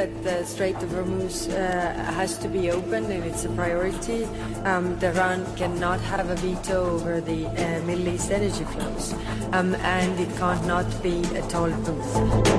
that the Strait of Hormuz has to be opened and it's a priority. Tehran cannot have a veto over the Middle East energy flows, and it can't not be a toll booth.